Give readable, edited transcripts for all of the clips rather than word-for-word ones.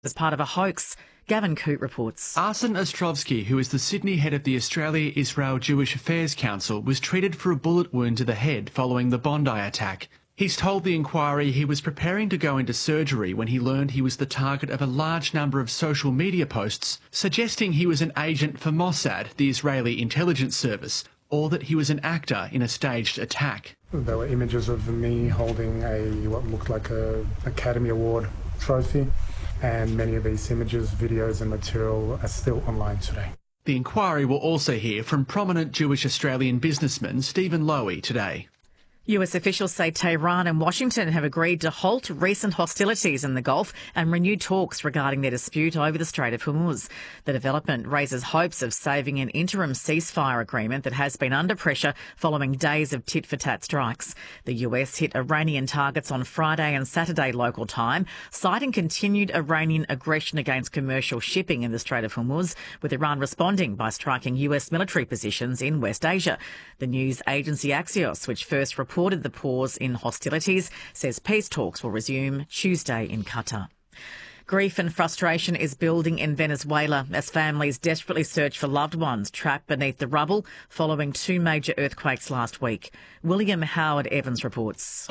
as part of a hoax. Gavin Coote reports. Arsen Ostrovsky, who is the Sydney head of the Australia-Israel Jewish Affairs Council, was treated for a bullet wound to the head following the Bondi attack. He's told the inquiry he was preparing to go into surgery when he learned he was the target of a large number of social media posts suggesting he was an agent for Mossad, the Israeli intelligence service, or that he was an actor in a staged attack. There were images of me holding what looked like an Academy Award trophy, and many of these images, videos and material are still online today. The inquiry will also hear from prominent Jewish Australian businessman Stephen Lowy today. US officials say Tehran and Washington have agreed to halt recent hostilities in the Gulf and renew talks regarding their dispute over the Strait of Hormuz. The development raises hopes of saving an interim ceasefire agreement that has been under pressure following days of tit-for-tat strikes. The US hit Iranian targets on Friday and Saturday local time, citing continued Iranian aggression against commercial shipping in the Strait of Hormuz, with Iran responding by striking US military positions in West Asia. The news agency Axios, which first reported the pause in hostilities, says peace talks will resume Tuesday in Qatar. Grief and frustration is building in Venezuela as families desperately search for loved ones trapped beneath the rubble following two major earthquakes last week. William Howard Evans reports.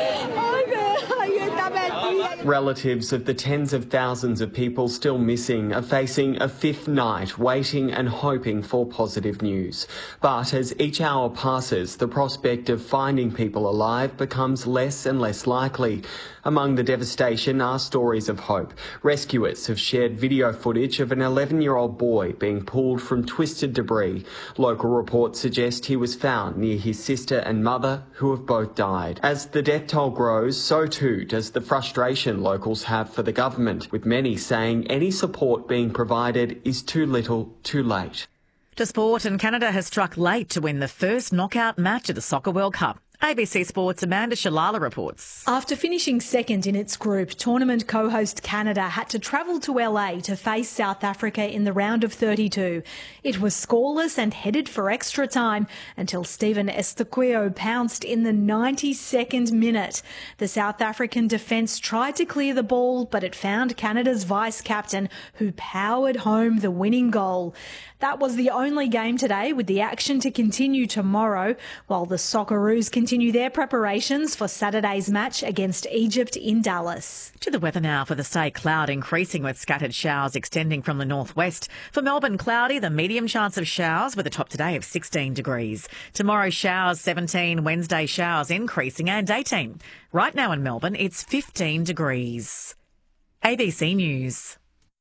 Relatives of the tens of thousands of people still missing are facing a fifth night waiting and hoping for positive news. But as each hour passes, the prospect of finding people alive becomes less and less likely. Among the devastation are stories of hope. Rescuers have shared video footage of an 11-year-old boy being pulled from twisted debris. Local reports suggest he was found near his sister and mother, who have both died. As the death toll grows, so too does the frustration locals have for the government, with many saying any support being provided is too little, too late. To sport, and Canada has struck late to win the first knockout match of the Soccer World Cup. ABC Sports' Amanda Shalala reports. After finishing second in its group, tournament co-host Canada had to travel to LA to face South Africa in the round of 32. It was scoreless and headed for extra time until Steven Estaquio pounced in the 92nd minute. The South African defence tried to clear the ball, but it found Canada's vice-captain, who powered home the winning goal. That was the only game today, with the action to continue tomorrow, while the Socceroos continue their preparations for Saturday's match against Egypt in Dallas. To the weather now for the state. Cloud increasing with scattered showers extending from the northwest. For Melbourne, cloudy, the medium chance of showers with a top today of 16 degrees. Tomorrow, showers 17, Wednesday showers increasing and 18. Right now in Melbourne, it's 15 degrees. ABC News.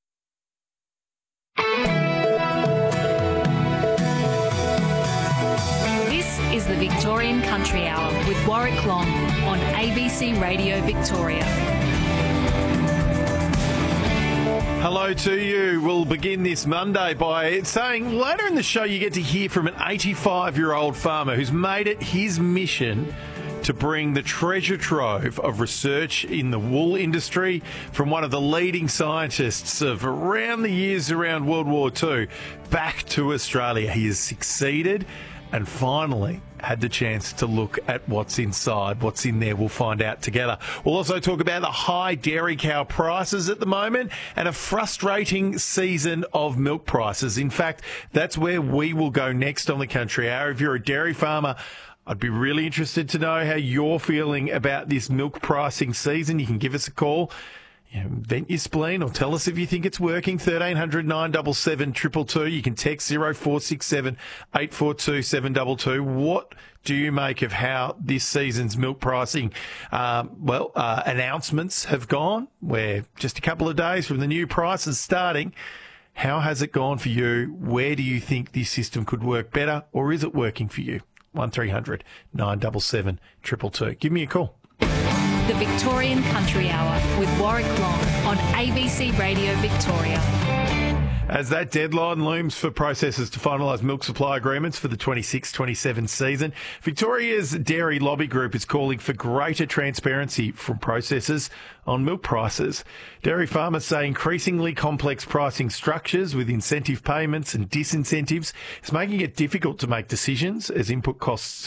Is the Victorian Country Hour with Warwick Long on ABC Radio Victoria. Hello to you. We'll begin this Monday by saying later in the show you get to hear from an 85-year-old farmer who's made it his mission to bring the treasure trove of research in the wool industry from one of the leading scientists of around the years around World War II back to Australia. He has succeeded and finally had the chance to look at what's inside. What's in there, we'll find out together. We'll also talk about the high dairy cow prices at the moment and a frustrating season of milk prices. In fact, that's where we will go next on the Country Hour. If you're a dairy farmer, I'd be really interested to know how you're feeling about this milk pricing season. You can give us a call. Vent your spleen or tell us if you think it's working. 1300 977 222. You can text 0467 842 722. What do you make of how this season's milk pricing, announcements have gone? We're just a couple of days from the new prices starting. How has it gone for you? Where do you think this system could work better, or is it working for you? 1300 977 222. Give me a call. The Victorian Country Hour with Warwick Long on ABC Radio Victoria. As that deadline looms for processors to finalise milk supply agreements for the 26-27 season, Victoria's Dairy Lobby Group is calling for greater transparency from processors on milk prices. Dairy farmers say increasingly complex pricing structures with incentive payments and disincentives is making it difficult to make decisions as input costs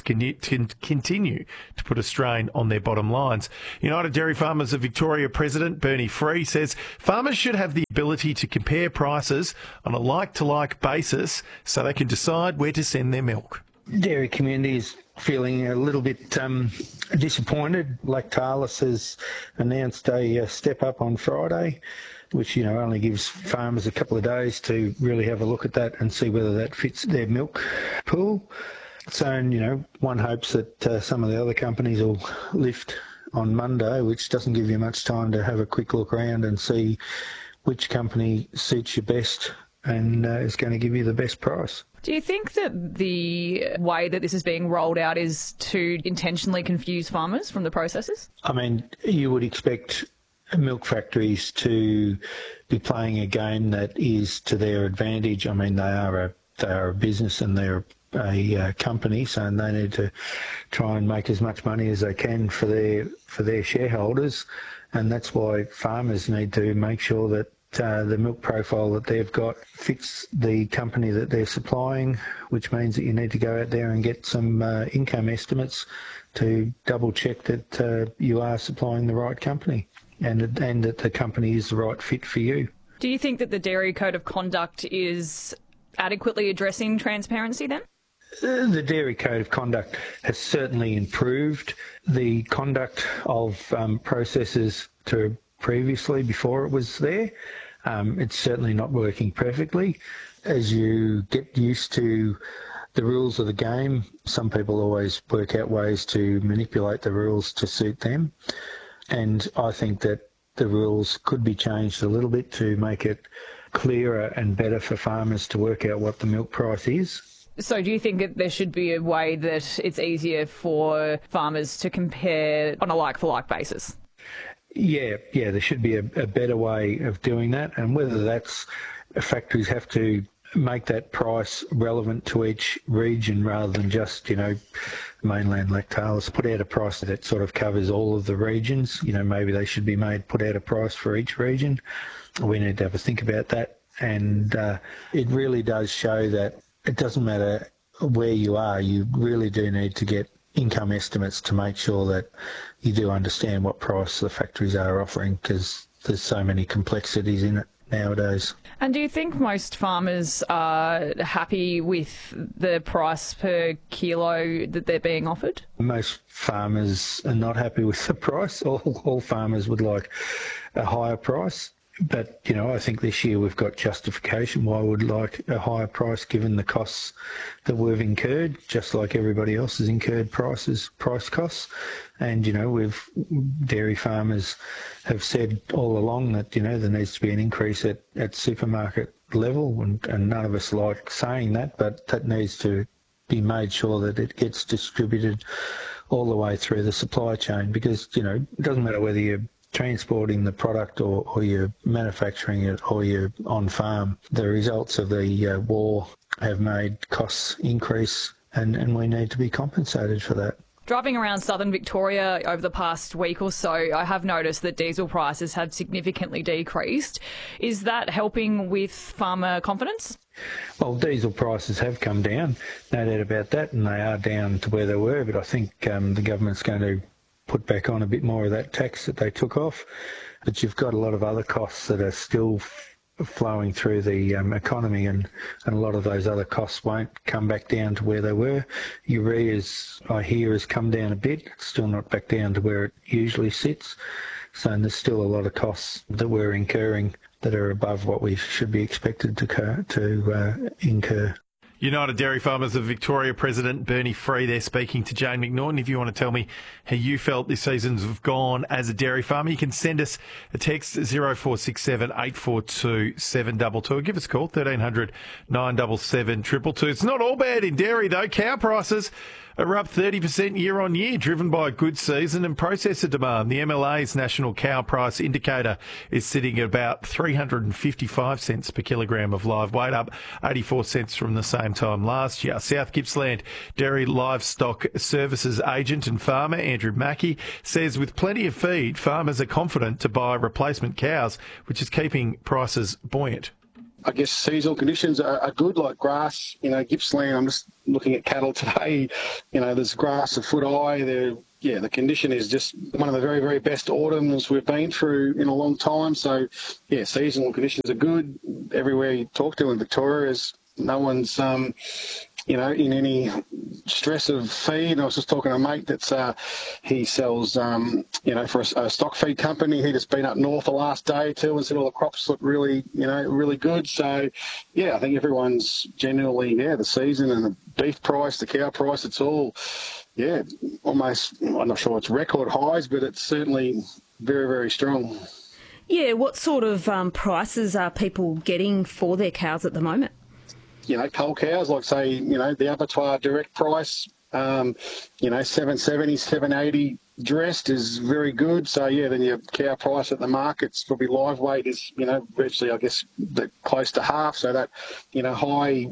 continue to put a strain on their bottom lines. United Dairy Farmers of Victoria President Bernie Free says farmers should have the ability to compare prices on a like-to-like basis so they can decide where to send their milk. Dairy community is feeling a little bit disappointed. Lactalis has announced a step up on Friday, which only gives farmers a couple of days to really have a look at that and see whether that fits their milk pool. So, one hopes that some of the other companies will lift on Monday, which doesn't give you much time to have a quick look around and see which company suits you best and is going to give you the best price. Do you think that the way that this is being rolled out is to intentionally confuse farmers from the processors? I mean, you would expect milk factories to be playing a game that is to their advantage. I mean, they are a business and they're a company, so they need to try and make as much money as they can for their shareholders, and that's why farmers need to make sure that the milk profile that they've got fits the company that they're supplying, which means that you need to go out there and get some income estimates to double check that you are supplying the right company and that the company is the right fit for you. Do you think that the Dairy Code of Conduct is adequately addressing transparency then? The Dairy Code of Conduct has certainly improved the conduct of processors to previously before it was there. It's certainly not working perfectly. As you get used to the rules of the game, some people always work out ways to manipulate the rules to suit them. And I think that the rules could be changed a little bit to make it clearer and better for farmers to work out what the milk price is. So do you think that there should be a way that it's easier for farmers to compare on a like-for-like basis? Yeah, there should be a better way of doing that, and whether that's factories have to make that price relevant to each region rather than just, mainland Lactalis put out a price that sort of covers all of the regions. Maybe they should be put out a price for each region. We need to have a think about that, and it really does show that it doesn't matter where you are, you really do need to get income estimates to make sure that you do understand what price the factories are offering, because there's so many complexities in it nowadays. And do you think most farmers are happy with the price per kilo that they're being offered? Most farmers are not happy with the price. All farmers would like a higher price. But, I think this year we've got justification why we'd like a higher price given the costs that we've incurred, just like everybody else has incurred price costs. And, dairy farmers have said all along that, there needs to be an increase at supermarket level, and none of us like saying that, but that needs to be made sure that it gets distributed all the way through the supply chain, because, it doesn't matter whether you're transporting the product or you're manufacturing it or you're on farm. The results of the war have made costs increase, and we need to be compensated for that. Driving around southern Victoria over the past week or so, I have noticed that diesel prices have significantly decreased. Is that helping with farmer confidence? Well, diesel prices have come down, no doubt about that, and they are down to where they were, but I think the government's going to put back on a bit more of that tax that they took off. But you've got a lot of other costs that are still flowing through the economy, and a lot of those other costs won't come back down to where they were. Urea's, I hear, has come down a bit. It's still not back down to where it usually sits. So there's still a lot of costs that we're incurring that are above what we should be expected to incur. United Dairy Farmers of Victoria President Bernie Free there speaking to Jane McNaughton. If you want to tell me how you felt this season's have gone as a dairy farmer, you can send us a text 0467 842 722. Give us a call 1300 977 222. It's not all bad in dairy though. Cow prices are up 30% year on year, driven by a good season and processor demand. The MLA's national cow price indicator is sitting at about 355 cents per kilogram of live weight, up 84 cents from the same time last year. South Gippsland Dairy Livestock Services agent and farmer Andrew Mackey says with plenty of feed, farmers are confident to buy replacement cows, which is keeping prices buoyant. I guess seasonal conditions are good, like grass. Gippsland, I'm just looking at cattle today. There's grass a foot high. The condition is just one of the very, very best autumns we've been through in a long time. So, seasonal conditions are good. Everywhere you talk to in Victoria, no one's, in any stress of feed. I was just talking to a mate he sells, for a stock feed company. He'd just been up north the last day or two and said all the crops look really, really good. So, I think everyone's generally, the season and the beef price, the cow price, it's all, almost, I'm not sure it's record highs, but it's certainly very, very strong. Yeah, what sort of prices are people getting for their cows at the moment? Cull cows, like say, the abattoir direct price, 770, 780 dressed is very good. So then your cow price at the market's probably live weight is, virtually, I guess, close to half. So that, high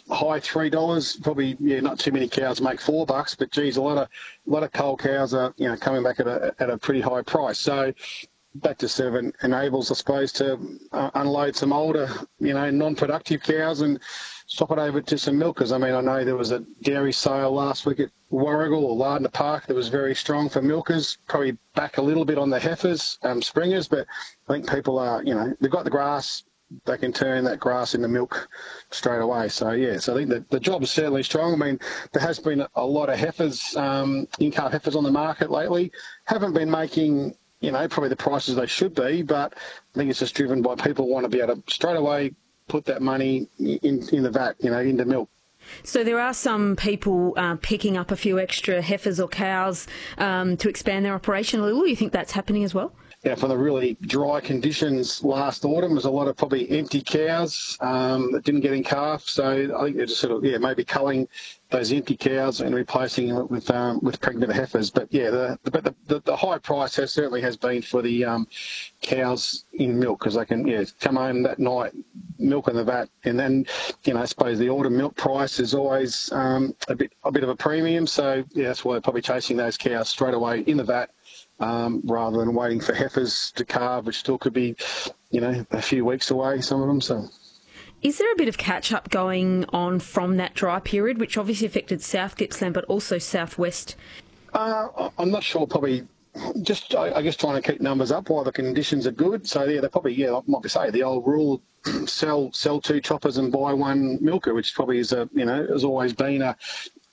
$3, probably, not too many cows make $4, but geez, a lot of cull cows are, coming back at a pretty high price. So that just sort of enables, I suppose, to unload some older, non-productive cows and swap it over to some milkers. I mean, I know there was a dairy sale last week at Warragul or Lardner Park that was very strong for milkers, probably back a little bit on the heifers, springers, but I think people are, they've got the grass, they can turn that grass into milk straight away. So, so I think that the job is certainly strong. I mean, there has been a lot of heifers, in-calf heifers on the market lately, haven't been making probably the prices they should be, but I think it's just driven by people want to be able to straight away put that money in the vat, into milk. So there are some people picking up a few extra heifers or cows to expand their operation a little. You think that's happening as well? Yeah, for the really dry conditions last autumn, there's a lot of probably empty cows that didn't get in calf. So I think they're just sort of, maybe culling those empty cows and replacing it with pregnant heifers. But the high price certainly has been for the cows in milk, because they can come home that night, milk in the vat, and then I suppose the autumn milk price is always a bit of a premium. So that's why they're probably chasing those cows straight away in the vat. Rather than waiting for heifers to calve, which still could be, a few weeks away, some of them. So, is there a bit of catch-up going on from that dry period, which obviously affected South Gippsland, but also southwest? I'm not sure, probably just, I guess, trying to keep numbers up while the conditions are good. So, they probably, I might say the old rule, sell 2 choppers and buy 1 milker, which probably is has always been a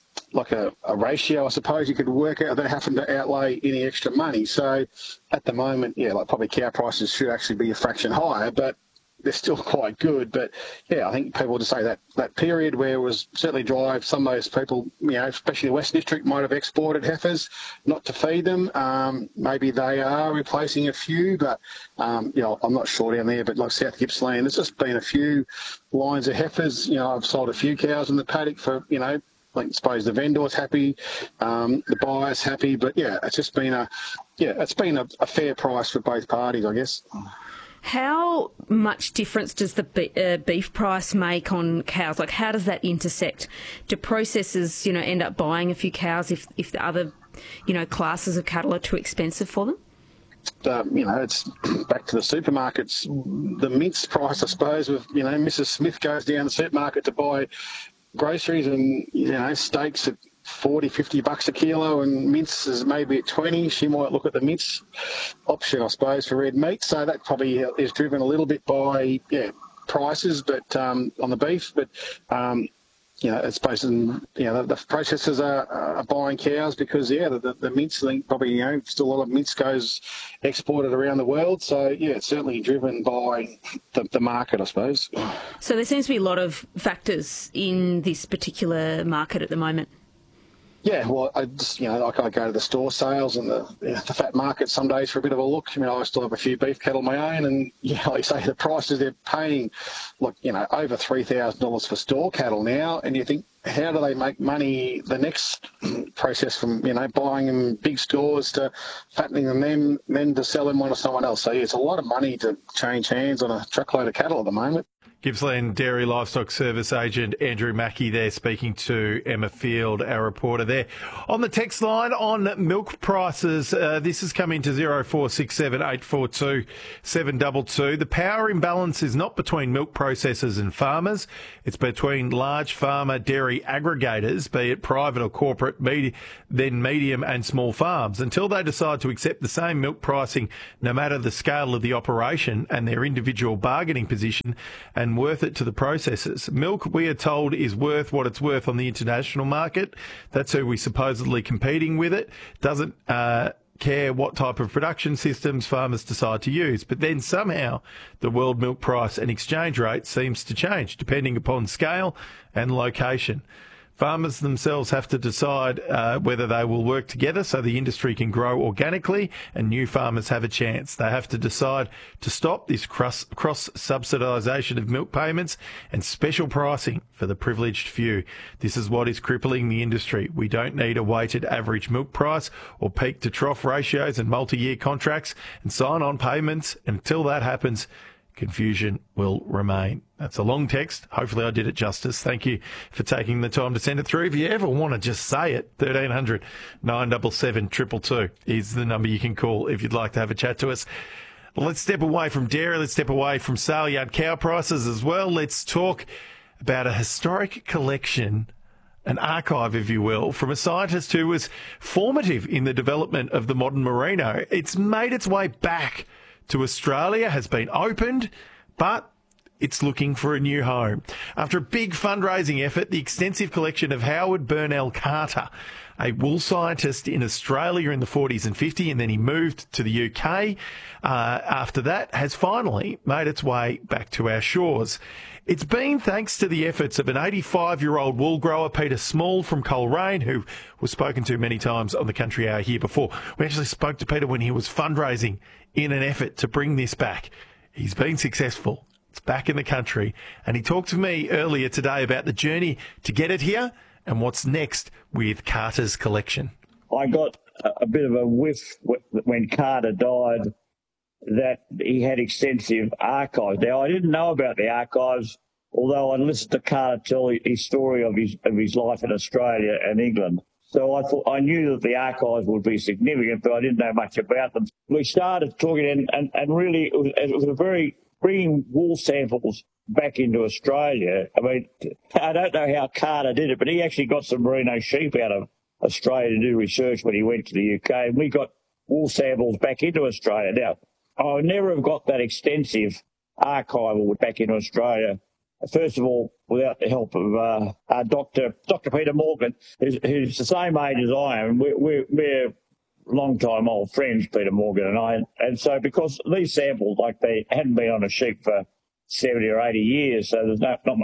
ratio, I suppose you could work out, without having to outlay any extra money. So at the moment, probably cow prices should actually be a fraction higher, but they're still quite good. But I think people just say that period where it was certainly dry, some of those people, especially the West District, might have exported heifers not to feed them. Maybe they are replacing a few, but I'm not sure down there. But like South Gippsland, there's just been a few lines of heifers. I've sold a few cows in the paddock for, I suppose the vendor's happy, the buyer's happy, but it's just been it's been a fair price for both parties, I guess. How much difference does the beef price make on cows? Like, how does that intersect? Do processors, end up buying a few cows if the other, classes of cattle are too expensive for them? It's back to the supermarkets. The mince price, I suppose, with, Mrs. Smith goes down the supermarket to buy groceries and, steaks at $40-50 a kilo, and mince is maybe at 20. She might look at the mince option, I suppose, for red meat. So that probably is driven a little bit by prices, but on the beef. But I suppose the processors are buying cows because the mince thing probably still a lot of mince goes exported around the world. So it's certainly driven by the market, I suppose. So there seems to be a lot of factors in this particular market at the moment. Yeah, well, I just, like I go to the store sales and the fat market some days for a bit of a look. I still have a few beef cattle of my own, and like you say, the prices they're paying, over $3,000 for store cattle now, and you think, how do they make money the next process from, buying them in big stores to fattening them, then to sell them on to someone else? So it's a lot of money to change hands on a truckload of cattle at the moment. Gippsland Dairy Livestock Service Agent Andrew Mackey there speaking to Emma Field, our reporter there. On the text line on milk prices, this has come into 0467 842 722. The power imbalance is not between milk processors and farmers. It's between large farmer dairy aggregators, be it private or corporate, then medium and small farms. Until they decide to accept the same milk pricing, no matter the scale of the operation and their individual bargaining position, and worth it to the processors. Milk, we are told, is worth what it's worth on the international market. That's who we're supposedly competing with it. Doesn't care what type of production systems farmers decide to use. But then somehow the world milk price and exchange rate seems to change depending upon scale and location. Farmers themselves have to decide whether they will work together so the industry can grow organically and new farmers have a chance. They have to decide to stop this cross-subsidisation of milk payments and special pricing for the privileged few. This is what is crippling the industry. We don't need a weighted average milk price or peak to trough ratios and multi-year contracts and sign-on payments. Until that happens, confusion will remain. That's a long text. Hopefully I did it justice. Thank you for taking the time to send it through. If you ever want to just say it, 1300 977 222 is the number you can call if you'd like to have a chat to us. Let's step away from dairy. Let's step away from sale yard cow prices as well. Let's talk about a historic collection, an archive, if you will, from a scientist who was formative in the development of the modern merino. It's made its way back to Australia, has been opened, but it's looking for a new home. After a big fundraising effort, the extensive collection of Howard Burnell Carter, a wool scientist in Australia in the 40s and 50s, and then he moved to the UK after that, has finally made its way back to our shores. It's been thanks to the efforts of an 85-year-old wool grower, Peter Small from Coleraine, who was spoken to many times on the Country Hour here before. We actually spoke to Peter when he was fundraising in an effort to bring this back. He's been successful. It's back in the country. And he talked to me earlier today about the journey to get it here and what's next with Carter's collection. I got a bit of a whiff when Carter died that he had extensive archives. Now, I didn't know about the archives, although I listened to Carter tell his story of his life in Australia and England. So I knew that the archives would be significant, but I didn't know much about them. We started talking, and really it was a very bringing wool samples back into Australia. I mean, I don't know how Carter did it, but he actually got some merino sheep out of Australia to do research when he went to the UK, and we got wool samples back into Australia. Now, I would never have got that extensive archival back into Australia, first of all, without the help of Dr. Peter Morgan, who's the same age as I am. We're long-time old friends, Peter Morgan and I. And so because these samples, like they hadn't been on a sheep for 70 or 80 years, so there's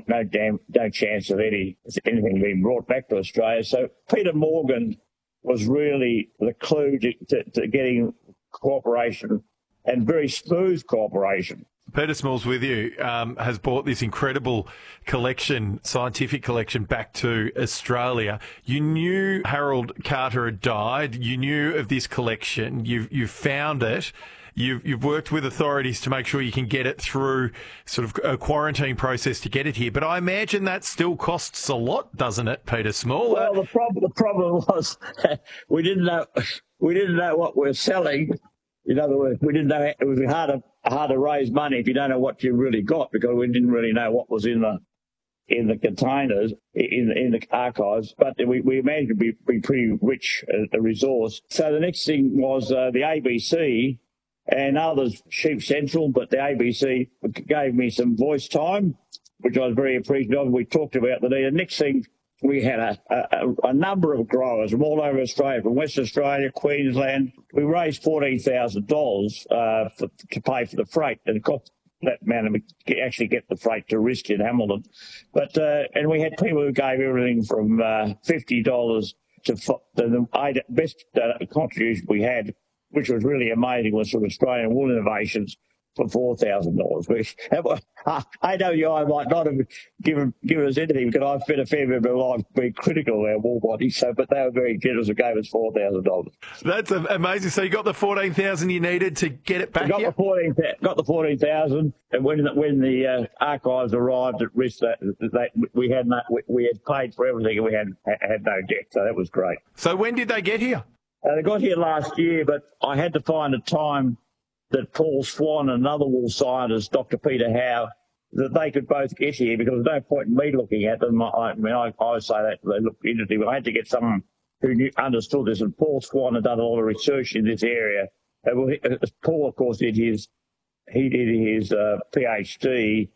no chance of anything being brought back to Australia. So Peter Morgan was really the clue to getting cooperation, and very smooth cooperation. Peter Small's with you, has brought this incredible collection, scientific collection, back to Australia. You knew Harold Carter had died. You knew of this collection. You found it. You've worked with authorities to make sure you can get it through sort of a quarantine process to get it here. But I imagine that still costs a lot, doesn't it, Peter Small? Well, the problem was we didn't know what we're selling. In other words, we didn't know. It was hard to raise money if you don't know what you really got, because we didn't really know what was in the containers, in the archives. But we managed to be pretty rich at a resource. So the next thing was the ABC and others, Sheep Central, but the ABC gave me some voice time, which I was very appreciative of. We talked about the need. The next thing, we had a number of growers from all over Australia, from Western Australia, Queensland. We raised $14,000 to pay for the freight, and it cost that amount to actually get the freight to Risky in Hamilton. But and we had people who gave everything from $50 the best contribution we had, which was really amazing, was from Australian Wool Innovations for $4,000, which AWI might not have given us anything because I've spent a fair bit of my life being critical of our wool bodies, but they were very generous and gave us $4,000. That's amazing. So you got the 14,000 you needed to get it back. Got the 14,000, and when the archives arrived at risk, we had paid for everything and we had no debt, so that was great. So when did they get here? They got here last year, but I had to find a time that Paul Swan and another wool scientist, Dr. Peter Howe, that they could both get here because there's no point in me looking at them. I would say that they look interesting. I had to get someone who understood this, and Paul Swan had done a lot of research in this area. And Paul, of course, did his PhD